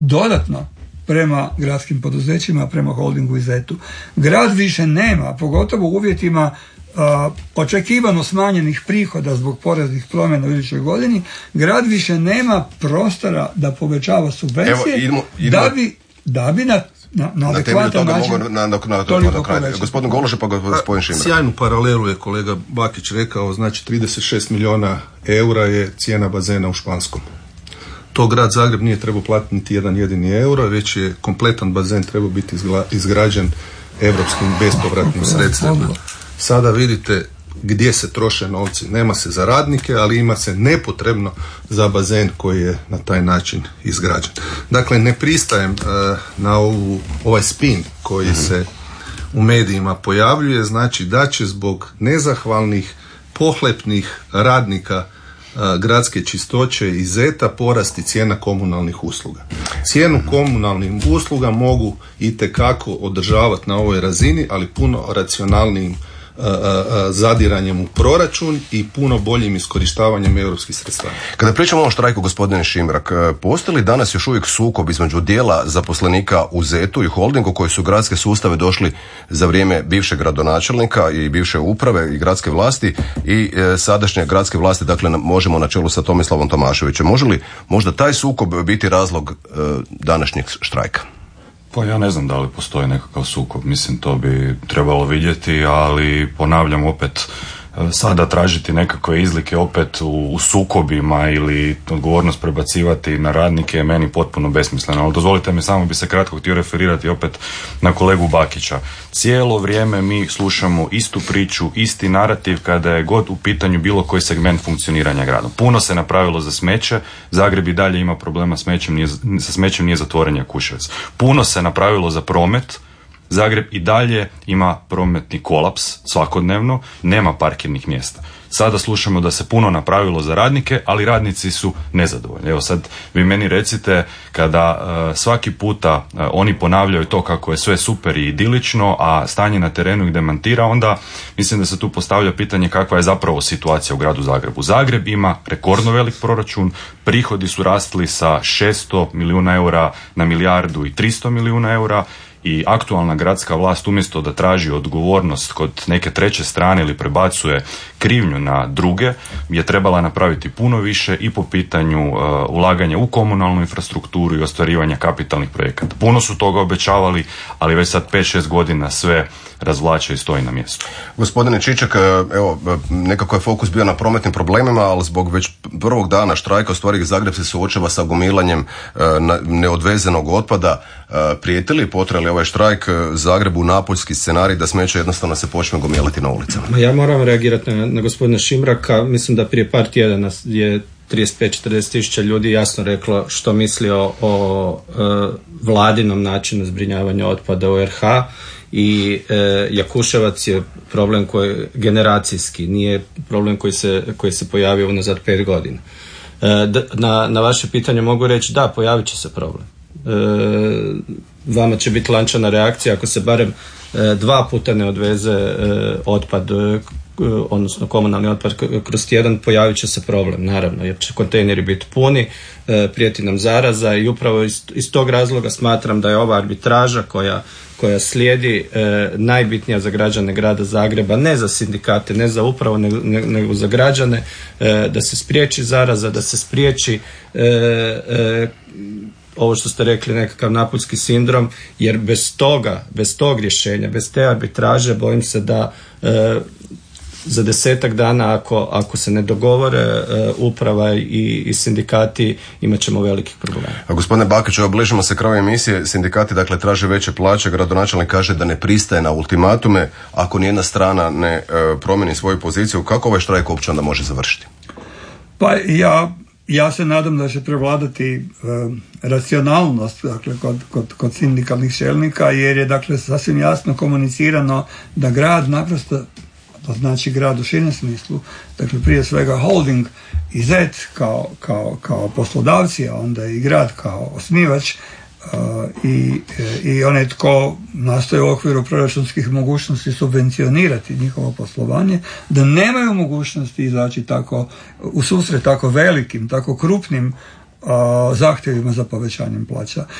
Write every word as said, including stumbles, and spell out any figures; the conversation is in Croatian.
dodatno prema gradskim poduzećima, prema holdingu i zetu. Grad više nema, pogotovo u uvjetima uh, očekivano smanjenih prihoda zbog poreznih promjena u idućoj godini, grad više nema prostora da povećava subvencije. Evo, idemo, idemo. da bi, da bi na Na, na, na temelju toga mogu na, na, na, na kraju. Gospodin Gološ pa gospodin Šimrak. Sjajnu paralelu je kolega Bakić rekao, znači trideset šest milijuna eura je cijena bazena u Španskom. To grad Zagreb nije trebao platiti niti jedan jedini euro, već je kompletan bazen trebao biti izgla, izgrađen europskim bespovratnim sredstvima. Sada vidite gdje se troše novci. Nema se za radnike, ali ima se nepotrebno za bazen koji je na taj način izgrađen. Dakle, ne pristajem uh, na ovu, ovaj spin koji mm-hmm. se u medijima pojavljuje, znači da će zbog nezahvalnih, pohlepnih radnika uh, gradske čistoće i zeta porasti cijena komunalnih usluga. Cijenu komunalnih usluga mogu itekako održavati na ovoj razini, ali puno racionalnijim zadiranjem u proračun i puno boljim iskorištavanjem europskih sredstava. Kada pričamo o štrajku, gospodine Šimrak, postoji li danas još uvijek sukob između dijela zaposlenika u zetu i holdingu koji su gradske sustave došli za vrijeme bivšeg gradonačelnika i bivše uprave i gradske vlasti i e, sadašnje gradske vlasti, dakle možemo na čelu sa Tomislavom Tomaševićem. Može li možda taj sukob biti razlog e, današnjeg štrajka? Pa ja ne znam da li postoji nekakav sukob, mislim to bi trebalo vidjeti, ali ponavljam opet, sada tražiti nekakve izlike opet u, u sukobima ili odgovornost prebacivati na radnike je meni potpuno besmisleno, ali dozvolite mi, samo bi se kratko htio referirati opet na kolegu Bakića. Cijelo vrijeme mi slušamo istu priču, isti narativ kada je god u pitanju bilo koji segment funkcioniranja grada. Puno se napravilo za smeće, Zagreb i dalje ima problema s smećem, nije, sa smećem nije zatvoren Jakuševac. Puno se napravilo za promet, Zagreb i dalje ima prometni kolaps svakodnevno, nema parkirnih mjesta. Sada slušamo da se puno napravilo za radnike, ali radnici su nezadovoljni. Evo sad vi meni recite, kada uh, svaki puta uh, oni ponavljaju to kako je sve super i idilično, a stanje na terenu ih demantira, onda mislim da se tu postavlja pitanje kakva je zapravo situacija u gradu Zagrebu. Zagreb ima rekordno velik proračun, prihodi su rastli sa šesto milijuna eura na milijardu i tristo milijuna eura, i aktualna gradska vlast umjesto da traži odgovornost kod neke treće strane ili prebacuje krivnju na druge, je trebala napraviti puno više i po pitanju uh, ulaganja u komunalnu infrastrukturu i ostvarivanja kapitalnih projekata. Puno su toga obećavali, ali već sad pet šest godina sve razvlače i stoji na mjestu. Gospodine Čičak, evo, nekako je fokus bio na prometnim problemima, ali zbog već prvog dana štrajka u stvari Zagreb se suočava sa gomilanjem uh, neodvezenog otpada. Uh, prijeti li, potraje li ovaj štrajk Zagrebu napoljski scenarij da smeće jednostavno se počne gomilati na ulicama? Ja moram reagirati na, na gospodina Šimraka. Mislim da prije par tjedana je trideset pet do četrdeset tisuća ljudi jasno reklo što misli o, o e, vladinom načinu zbrinjavanja otpada u R H i e, Jakuševac je problem koji generacijski, nije problem koji se, koji se pojavio unazad pet godina. E, d, na, na vaše pitanje mogu reći da, pojavit će se problem. E, vama će biti lančana reakcija ako se barem e, dva puta ne odveze e, otpad, e, odnosno komunalni otpad kroz tjedan, pojavit će se problem, naravno, jer će kontejneri biti puni, e, prijeti nam zaraza i upravo iz, iz tog razloga smatram da je ova arbitraža koja, koja slijedi e, najbitnija za građane grada Zagreba, ne za sindikate, ne za upravu, nego, nego za građane, e, da se spriječi zaraza, da se spriječi e, e, ovo što ste rekli, nekakav napuljski sindrom, jer bez toga, bez tog rješenja, bez te arbitraže, bojim se da e, za desetak dana, ako, ako se ne dogovore e, uprava i, i sindikati, imat ćemo velikih problema. A gospodine Bakić, bližimo se kraju emisije, sindikati dakle traže veće plaće, gradonačelnik kaže da ne pristaje na ultimatume, ako nijedna strana ne e, promijeni svoju poziciju, kako ovaj štrajk uopće onda može završiti? Pa ja Ja se nadam da će prevladati e, racionalnost, dakle, kod, kod, kod sindikalnih čelnika, jer je dakle sasvim jasno komunicirano da grad naprosto, to znači grad u širem smislu, dakle prije svega holding i zet kao, kao, kao poslodavci, a onda i grad kao osnivač, Uh, i, i onaj tko nastoji u okviru proračunskih mogućnosti subvencionirati njihovo poslovanje, da nemaju mogućnosti izaći tako u susret tako velikim, tako krupnim a, zahtjevima za povećanjem plaća.